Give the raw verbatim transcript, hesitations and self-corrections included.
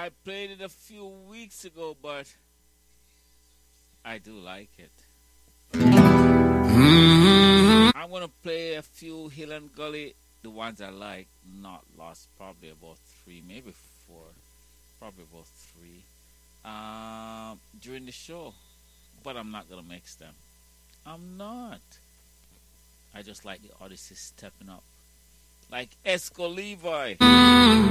I played it a few weeks ago, but I do like it. I'm gonna play a few Hill and Gully, the ones I like, not lost, probably about three, maybe four, probably about three, um, during the show. But I'm not gonna mix them. I'm not. I just like the Odyssey stepping up, like Esco Levi.